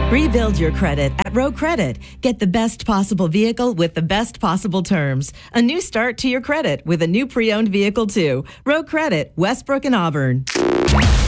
Rebuild your credit at Row Credit. Get the best possible vehicle with the best possible terms. A new start to your credit with a new pre-owned vehicle too. Row Credit, Westbrook and Auburn.